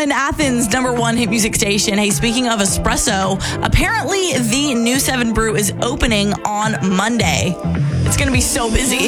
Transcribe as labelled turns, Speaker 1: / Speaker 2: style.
Speaker 1: 1, Athens, number 1 hit music station. Hey, speaking of espresso, apparently the new 7 Brew is opening on Monday. It's going to be so busy.